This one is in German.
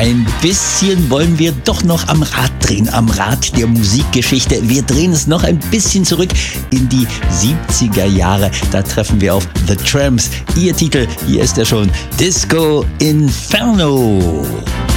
Ein bisschen wollen wir doch noch am Rad drehen, am Rad der Musikgeschichte. Wir drehen es noch ein bisschen zurück in die 70er Jahre. Da treffen wir auf The Tramps. Ihr Titel, hier ist er schon, Disco Inferno.